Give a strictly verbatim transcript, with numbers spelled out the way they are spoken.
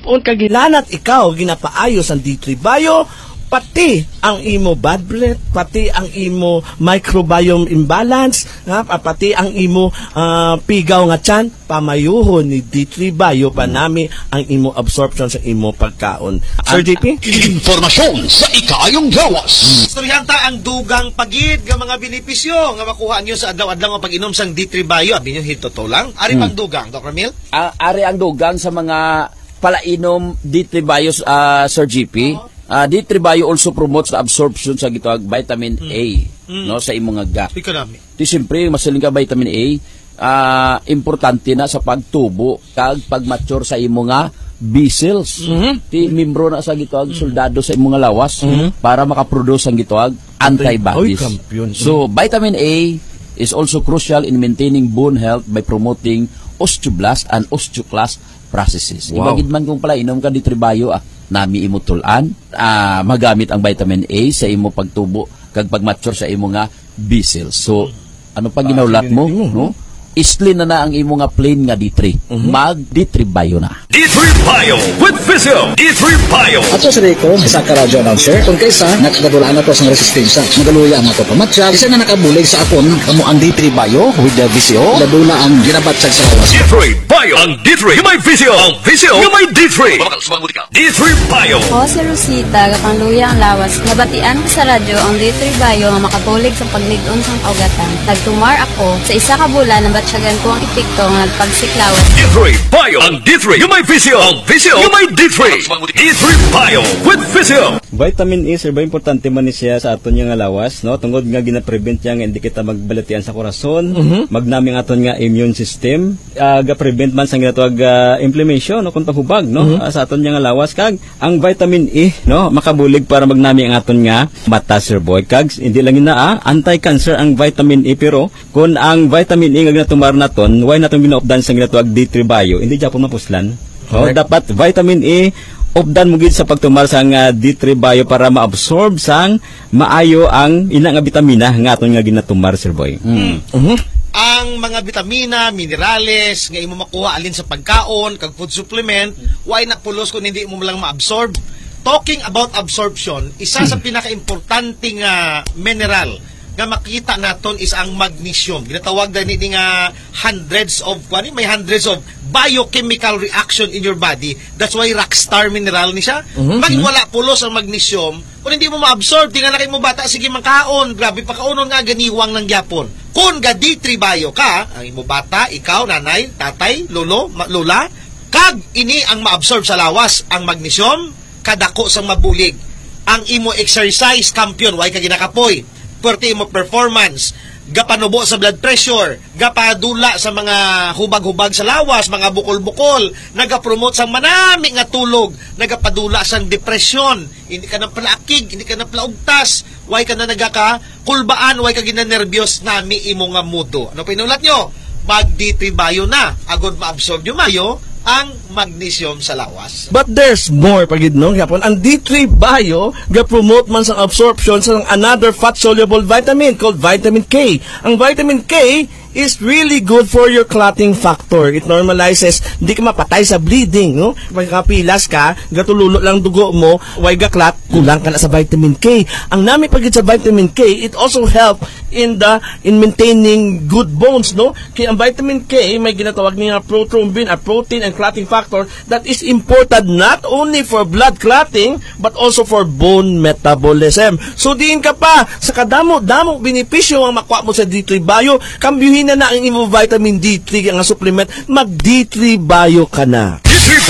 ipon kagilanat ikaw ginapaayos ang D three Bio, pati ang imo bad breath, pati ang imo microbiome imbalance, ha? Pati ang imo uh, pigaw nga tiyan, pamayuhon ni D three Bio panami ang imo absorption sa imo pagkaon. Sir J P? Informasyon sa ikayong gawas. Istoryanta ang dugang pagid nga mga benepisyo nga makuha niyo sa adlaw-adlaw nga pag-inom sang D three Bio. Abi niyo hito lang. Ari pang dugang, Doctor Mil? Uh, ari ang dugang sa mga palainom D three Bio, uh, Sir G P. Uh-huh. Uh, D three Bio also promotes the absorption sa gitawag vitamin mm. A mm. no sa imong nga. Ti siyempre masaling ka vitamin A, uh, importante na sa pagtubo kag pagmature sa imong nga B cells. Mm-hmm. Ti membro na sa gitawag mm. soldado sa imong nga lawas mm-hmm. para makaproduce ang gitawag antibodies. Oy, so vitamin A is also crucial in maintaining bone health by promoting osteoblast and osteoclast processes. Wow. Ibagid man kung pala inom ka D three Bio ah, nami imo tulan, uh, magamit ang vitamin A sa imo pagtubo kag pagmature sa imo nga B cells. So ano pa ginaulat mo, no? Isli na na ang imo nga plain nga D three. Mm-hmm. Mag D three Bio na. D three Bio with Physio. D three Bio. Ato sa Rico, isa ka radyo announcer. Kung kaysa, nakagadulaan na to sa resistensya. Nagaluya na to pamatsyag. Isa na nakabulig sa akon, kamo ang D three Bio with the Physio. Ladula ang ginabatsyag sa lawas. D three Bio. Ang D three. Yung may Physio. Ang Physio. Yung may D three. D three Bio. O si Rosita, kapangluya ang lawas. Nabatian ko sa radyo ang D three Bio nga makabulig sa paglig-on sang kaugatan. Nagtumar ako sa isa ka bulan na batsyagan ko ang epekto nga nagpagsiklawas. D three Bio. Ang D three. Yung may Physio. Ang Physio. Yung may D three. D three Bio with Physio. Vitamin A, sir, ba importante man ni siya sa aton nga lawas, no? Tungod nga gina-prevent niya nga hindi kita magbalatian sa korason, mm-hmm. magnaming aton nga immune system, uh, ga-prevent man sa ginatawag uh, inflammation, no? Kung hubag, no? Mm-hmm. Uh, sa aton nga lawas, kag ang vitamin A, no? Makabulig para magnami ang aton nga mata, sir boy. Kag hindi lang ina, ah, anti-cancer ang vitamin A, pero kung ang vitamin A nga ginatumar naton, why naton ginaupdan sa ginatawag D three Bio, hindi dyan po mapuslan. Oh, dapat vitamin A updan mo gid sa pagtumar sang uh, D three Bio para maabsorb sang maayo ang ina nga bitamina nga aton nga ginatumar, sir boy. Mm. Uh-huh. Ang mga bitamina, minerales nga imo makuha alin sa pagkaon kag food supplement, why na pulos kung hindi mo lang maabsorb. Talking about absorption, isa sa pinaka-importanting uh, mineral nga makita naton is ang magnesium. Ginatawag na ni nga hundreds of, ano, may hundreds of biochemical reaction in your body. That's why rockstar mineral ni siya. Mm-hmm. Pag wala pulos ang magnesium, kung hindi mo ma-absorb, tingnan na kayo mo bata, sige mangkaon, grabe pa kaunon nga ganiwang ng gyapon. Kung ga D three Bio ka, ang imo bata, ikaw, nanay, tatay, lolo, lola, kag ini ang ma-absorb sa lawas, ang magnesium, kadako sang mabulig. Ang imo exercise champion, why ka ginakapoy? Pwerte mo performance, gapanubo sa blood pressure, gapadula sa mga hubag-hubag sa lawas, mga bukol-bukol, nagapromote sa manami nga tulog, nagapadula sa depression, hindi ka na palaakig, hindi ka na palaugtas, why ka na nagakakulbaan, why ka ginanervyos, nami imo nga mudo. Ano pinulat nyo? Mag D three Bio na, agod ma-absorb yung mayo, ang magnesium sa lawas. But there's more pagid no gyapon. Ang D three Bio ga-promote man sa absorption sa another fat-soluble vitamin called vitamin K. Ang vitamin K is really good for your clotting factor. It normalizes, hindi ka mapatay sa bleeding, no? Pag kapilas ka, gatululo lang dugo mo, why ga-clot, kulang ka na sa vitamin K. Ang nami pagid sa vitamin K, it also help in the in maintaining good bones, no? Kaya ang vitamin K may ginatawag niya prothrombin, a protein and clotting factor that is important not only for blood clotting but also for bone metabolism. So diin ka pa sa kadamo-damo benepisyo ang makuha mo sa D three Bio, kambyuhin na na ang imo vitamin D three nga supplement, mag D three Bio ka na. D three